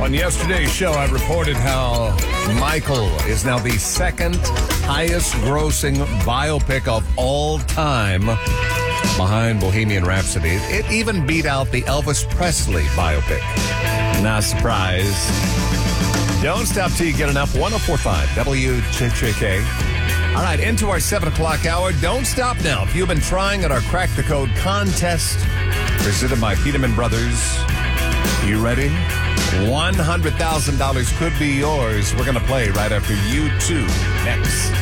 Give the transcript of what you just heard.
On yesterday's show, I reported how Michael is now the second highest grossing biopic of all time behind Bohemian Rhapsody. It even beat out the Elvis Presley biopic. Not surprised. Don't stop till you get enough. 104.5 WCCK. All right, into our 7 o'clock hour. Don't stop now. If you've been trying at our Crack the Code contest presented by Peterman Brothers, you ready? $100,000 could be yours. We're going to play right after you two next.